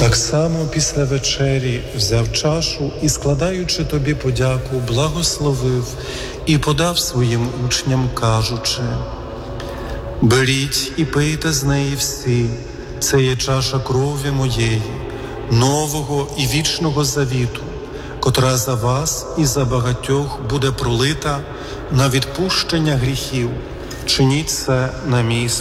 Так само після вечері взяв чашу і, складаючи тобі подяку, благословив і подав своїм учням, кажучи: «Беріть і пийте з неї всі, це є чаша крові моєї, нового і вічного завіту, котра за вас і за багатьох буде пролита на відпущення гріхів. Чиніть це на мій спомин».